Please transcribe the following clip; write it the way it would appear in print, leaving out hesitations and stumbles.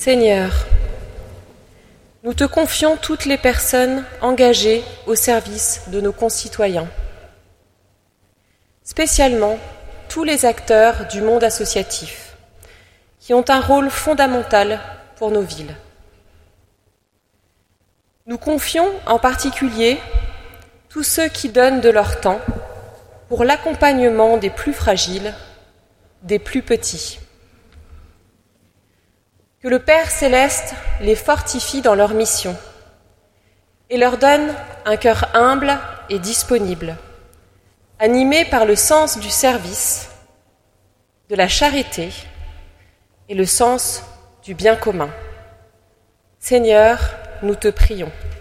Seigneur, nous te confions toutes les personnes engagées au service de nos concitoyens, spécialement tous les acteurs du monde associatif, qui ont un rôle fondamental pour nos villes. Nous confions en particulier tous ceux qui donnent de leur temps pour l'accompagnement des plus fragiles, des plus petits. Que le Père céleste les fortifie dans leur mission et leur donne un cœur humble et disponible, animé par le sens du service, de la charité et le sens du bien commun. Seigneur, nous te prions.